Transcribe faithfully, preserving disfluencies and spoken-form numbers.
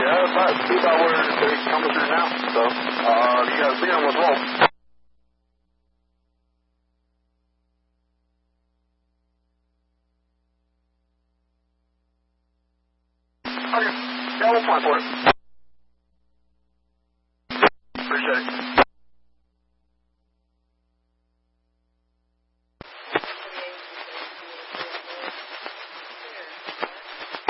Yeah, that's about, see about where they're coming through now. So, uh, you guys see them as well. Okay. Yeah, we'll plan for it.